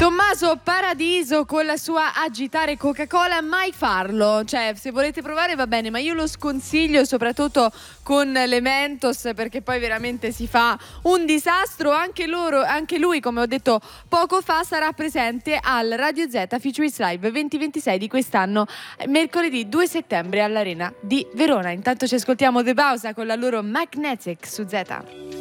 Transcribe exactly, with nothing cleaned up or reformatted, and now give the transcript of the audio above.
Tommaso Paradiso con la sua Agitare Coca-Cola, mai farlo, cioè se volete provare va bene, ma io lo sconsiglio soprattutto con le Mentos, perché poi veramente si fa un disastro. Anche loro, anche lui, come ho detto poco fa, sarà presente al Radio Z Futurist Live venti ventisei di quest'anno, mercoledì due settembre all'Arena di Verona. Intanto ci ascoltiamo The Bausa con la loro Magnetic su Z.